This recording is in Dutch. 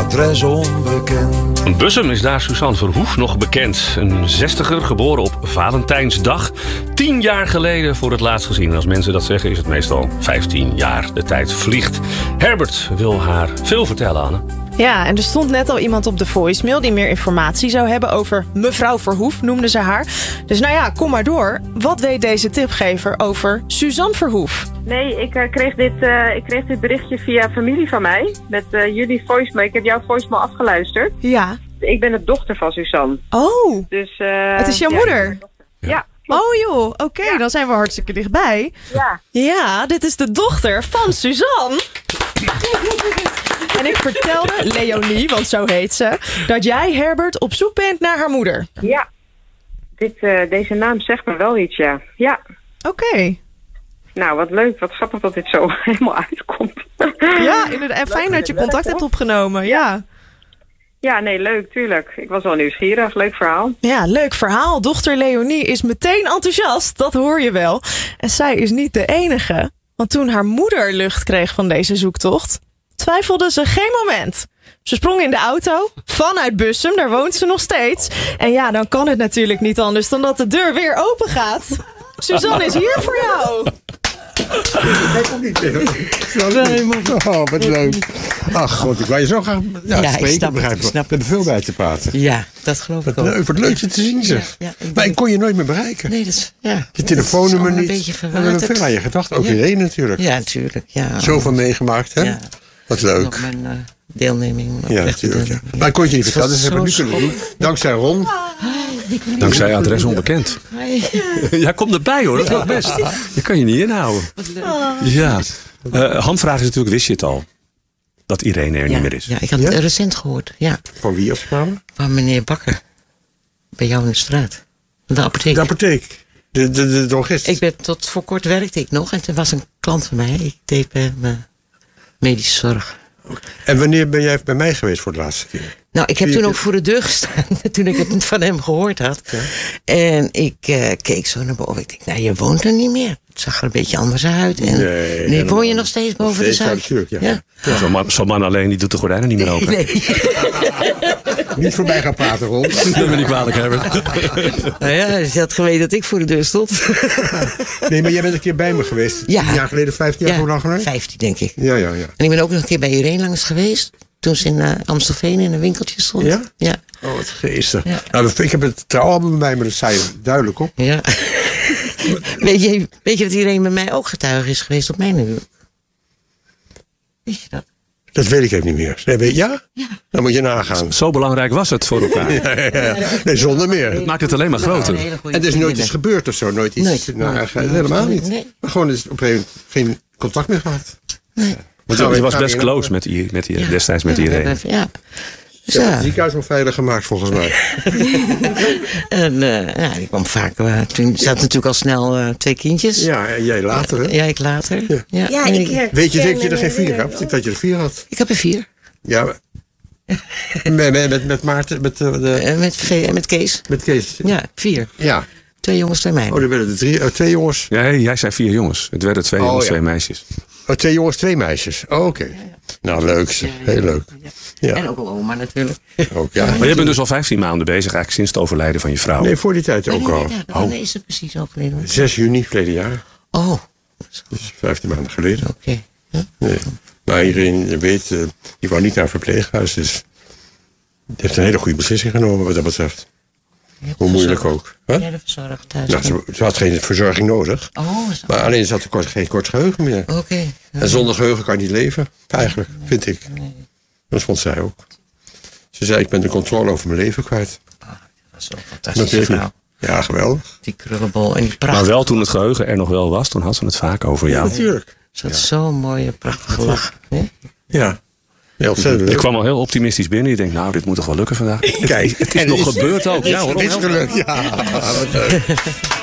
adres onbekend. Bussum is daar Suzanne Verhoef nog bekend. Een 60er, geboren op Valentijnsdag. 10 jaar geleden voor het laatst gezien. En als mensen dat zeggen is het meestal 15 jaar. De tijd vliegt. Herbert wil haar veel vertellen, Anne. Ja, en er stond net al iemand op de voicemail die meer informatie zou hebben over mevrouw Verhoef, noemde ze haar. Dus nou ja, kom maar door. Wat weet deze tipgever over Suzanne Verhoef? Nee, ik kreeg dit berichtje via familie van mij. Met jullie voicemail. Ik heb jouw voicemail afgeluisterd. Ja. Ik ben de dochter van Suzanne. Oh, dus, het is jouw moeder? Ja. Oh joh, oké, dan zijn we hartstikke dichtbij. Ja. Ja, dit is de dochter van Suzanne. En ik vertelde Leonie, want zo heet ze, dat jij, Herbert, op zoek bent naar haar moeder. Ja. Deze naam zegt me wel iets, ja. Ja. Oké. Nou, wat leuk. Wat grappig dat dit zo helemaal uitkomt. Ja, inderdaad. En fijn dat je contact hebt opgenomen, ja. Ja, nee, leuk, tuurlijk. Ik was wel nieuwsgierig. Leuk verhaal. Ja, leuk verhaal. Dochter Leonie is meteen enthousiast, dat hoor je wel. En zij is niet de enige. Want toen haar moeder lucht kreeg van deze zoektocht, twijfelde ze geen moment. Ze sprong in de auto vanuit Bussum, daar woont ze nog steeds. En ja, dan kan het natuurlijk niet anders dan dat de deur weer open gaat. Suzanne is hier voor jou. Dat komt niet meer. Oh, wat leuk. Ach god, ik wil je zo graag spreken, begrijp ik. We hebben veel bij te praten. Ja, dat geloof ik ook. Wat leuk je te zien, zeg. Ja, maar ik kon je nooit meer bereiken. Nee, dat is... Ja, je telefoonnummer niet. Een beetje we hebben veel aan je gedacht. Ook iedereen natuurlijk. Ja, natuurlijk. Ja. Zoveel meegemaakt, hè? Ja. Wat leuk. Nog mijn deelneming. Ja, natuurlijk. Ja. Maar ik kon je niet vertellen, dus hebben we nu kunnen doen. Dankzij Ron. Dankzij adres onbekend. Ja, kom erbij hoor, dat gaat best. Je kan je niet inhouden. Ja. Hamvraag is natuurlijk, wist je het al? Dat Irene er niet meer is. Ja, ik had het recent gehoord. Ja. Van wie opgenomen? Van meneer Bakker. Bij jou in de straat. De apotheek. De apotheek. De drogist. Tot voor kort werkte ik nog. En toen was een klant van mij. Ik deed mijn medische zorg. En wanneer ben jij bij mij geweest voor de laatste keer? Nou, ik heb toen ook voor de deur gestaan. Toen ik het van hem gehoord had. Ja. En ik keek zo naar boven. Ik dacht, nou, je woont er niet meer. Het zag er een beetje anders uit. En nee, woon je nog steeds boven de zaak? Natuurlijk, ja. Zo'n man alleen, die doet de gordijnen niet meer open. Nee. Niet voorbij gaan praten, Ron. Dat ben ik kwalijk, Herbert. Nou ja, je had geweten dat ik voor de deur stond. Nee, maar jij bent een keer bij me geweest. 10 jaar geleden, 15 jaar, hoe lang geleden? 15 denk ik. Ja. En ik ben ook nog een keer bij Irene langs geweest. Toen ze in Amstelveen in een winkeltje stond. Ja? Ja. Oh, wat geestig. Ja. Nou, ik heb het trouwalbum bij me, maar dat zei je duidelijk op. Ja. Weet je dat iedereen bij mij ook getuige is geweest op mijn huwelijk? Weet je dat? Dat weet ik even niet meer. Nee, ja? Dan moet je nagaan. Zo belangrijk was het voor elkaar. Ja. Nee, zonder meer. Het maakt het alleen maar groter. En er is nooit iets gebeurd of zo. Nooit iets. Helemaal niet. Nee. Maar gewoon is op een gegeven moment geen contact meer gehad. Nee. Want je was best close destijds met Irene. Ja. Ja, het ziekenhuis nog veilig gemaakt volgens mij. En die kwam vaak. Toen zat natuurlijk al snel 2 kindjes. Ja, en jij later, hè? Ja, ik later. Ja. Weet je dat je er geen 4 had? Ik dat je er 4 had. Ik heb er 4. Ja, met Maarten, met Kees. Met Kees. Ja, 4. Ja. 2 jongens, 2 meiden. Oh, dan werden er 2 jongens. Nee, jij zei 4 jongens. Het werden 2 jongens, 2 meisjes. Oh, 2 jongens, 2 meisjes. Oh, oké. Nou, leuk. Heel leuk. Ja. En ook al oma natuurlijk. Ook, ja. Maar je bent dus al 15 maanden bezig, eigenlijk sinds het overlijden van je vrouw. Nee, voor die tijd ook al. Wanneer is het precies overleden? 6 juni verleden jaar. Oh. Dus 15 maanden geleden. Oké. Ja. Nee. Maar iedereen weet, die wou niet naar een verpleeghuis. Dus die heeft een hele goede beslissing genomen wat dat betreft. Hoe moeilijk ook. Ja, de verzorgd thuis. Nou, ze had geen verzorging nodig. Maar alleen ze had geen kort geheugen meer. Oké. En zonder geheugen kan je niet leven, eigenlijk, vind ik. Nee. Dat vond zij ook. Ze zei, ik ben de controle over mijn leven kwijt. Dat was zo'n fantastische vrouw. Ja, geweldig. Die krullenbol en die prachtige... Maar wel toen het geheugen er nog wel was, toen had ze het vaak over jou. Ja, natuurlijk. Ze had zo'n mooie, prachtige lach. Nee? Ja. Heel ontzettend. Ik kwam al heel optimistisch binnen. Ik denk, nou, dit moet toch wel lukken vandaag. Kijk, het is nog gebeurd ook. Ja, hoor. Het is gelukt, ja. Wat leuk.